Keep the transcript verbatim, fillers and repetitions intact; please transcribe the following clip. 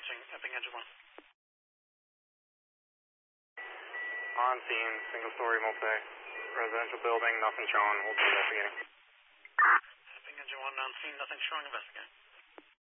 Answering Epping Engine one. On scene, single-story multi-residential building, nothing shown. We'll be investigating. Epping Engine one on scene, nothing showing, investigating.